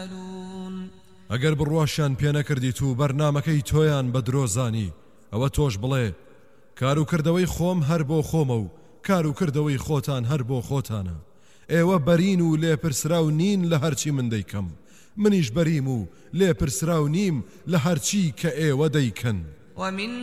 تعملون ئەگەر بڕواشیان پێ نەکردیت و بەرنامەکەی تۆیان بە درۆزانی ئەوە تۆش بڵێ کار و کردەوەی خۆم هەر بۆ خۆمە و کار و کردەوەی خۆتان هەر بۆ خۆتانە ئێوە بەرین و لێپرسراو نین لە هەرچی من دەیکەم منیش بەریم و لێپرسراو نیم لە هەرچی کە ئێوە دەیکەن ومن